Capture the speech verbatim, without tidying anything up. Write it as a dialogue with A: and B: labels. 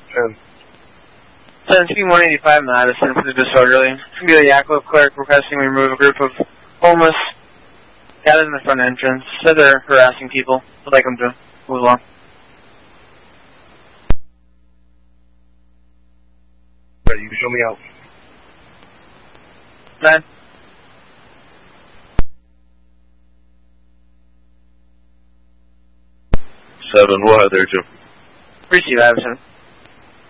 A: ten.
B: seventeen one eighty-five Madison for the disorderly. It's going to be the Yaklo clerk requesting we remove a group of homeless gathered in the front entrance. Said they're harassing people. Would like them to move along.
A: Right, you can show me out.
B: Nine.
C: Seven, what there, Jim?
B: Receive, Addison.